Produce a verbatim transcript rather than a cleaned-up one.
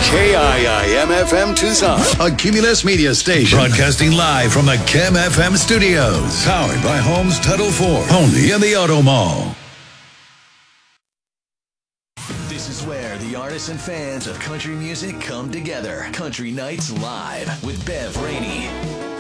K I I M F M Tucson, a Cumulus media station. Broadcasting live from the Chem F M studios. Powered by Holmes Tuttle Ford. Only in the Auto Mall. This is where the artists and fans of country music come together. Country Nights Live with Bev Rainey.